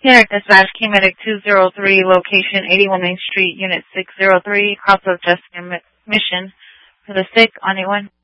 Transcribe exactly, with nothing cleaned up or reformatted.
Here at Dispatch, Key Medic two zero three, location eighty-one Main Street, Unit six zero three, Crossroads Jessica Mission. For the sick, on anyone.